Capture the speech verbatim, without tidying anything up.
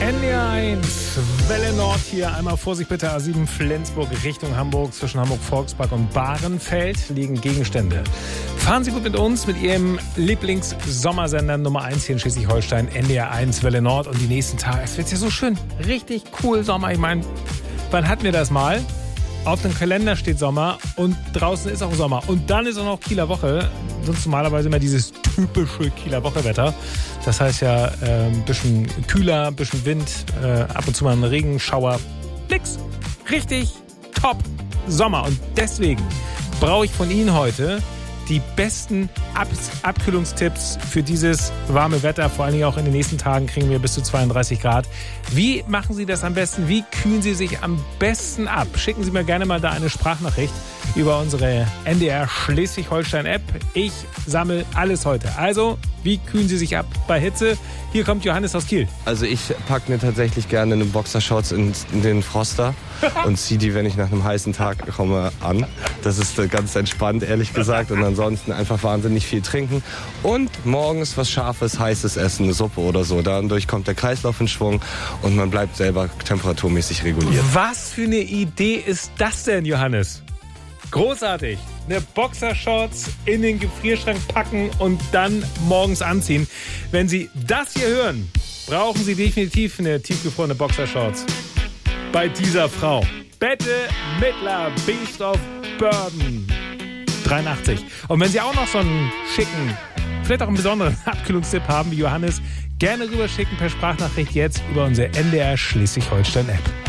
N D R eins, Welle Nord hier. Einmal Vorsicht bitte, A sieben Flensburg Richtung Hamburg. Zwischen Hamburg-Volkspark und Bahrenfeld liegen Gegenstände. Fahren Sie gut mit uns, mit Ihrem Lieblings-Sommersender Nummer eins hier in Schleswig-Holstein, N D R eins, Welle Nord. Und die nächsten Tage, es wird ja so schön, richtig cool Sommer. Ich meine, wann hatten wir das mal? Auf dem Kalender steht Sommer und draußen ist auch Sommer. Und dann ist auch noch Kieler Woche. Sonst normalerweise immer dieses typische Kieler Woche-Wetter. Das heißt ja äh, ein bisschen kühler, ein bisschen Wind, äh, ab und zu mal ein Regenschauer. Nix. Richtig top Sommer. Und deswegen brauche ich von Ihnen heute die besten Ab- Abkühlungstipps für dieses warme Wetter. Vor allen Dingen auch in den nächsten Tagen kriegen wir bis zu zweiunddreißig Grad. Wie machen Sie das am besten? Wie kühlen Sie sich am besten ab? Schicken Sie mir gerne mal da eine Sprachnachricht über unsere N D R Schleswig-Holstein-App. Ich sammle alles heute. Also, wie kühlen Sie sich ab bei Hitze? Hier kommt Johannes aus Kiel. Also ich packe mir tatsächlich gerne eine Boxershorts in, in den Froster und ziehe die, wenn ich nach einem heißen Tag komme, an. Das ist ganz entspannt, ehrlich gesagt. Und ansonsten einfach wahnsinnig viel trinken. Und morgens was Scharfes, Heißes essen, eine Suppe oder so. Dadurch kommt der Kreislauf in Schwung und man bleibt selber temperaturmäßig reguliert. Was für eine Idee ist das denn, Johannes? Großartig. Eine Boxershorts in den Gefrierschrank packen und dann morgens anziehen. Wenn Sie das hier hören, brauchen Sie definitiv eine tiefgefrorene Boxershorts. Bei dieser Frau. Bette Midler, Beast of Burden. dreiundachtzig. Und wenn Sie auch noch so einen schicken, vielleicht auch einen besonderen Abkühlungstipp haben wie Johannes, gerne rüberschicken per Sprachnachricht jetzt über unsere N D R Schleswig-Holstein-App.